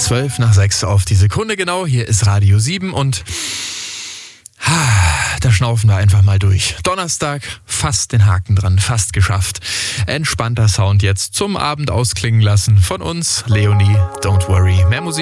12:12 auf die Sekunde genau. Hier ist Radio 7 und da schnaufen wir einfach mal durch. Donnerstag, fast den Haken dran, fast geschafft. Entspannter Sound jetzt zum Abend ausklingen lassen von uns. Leonie, don't worry. Mehr Musik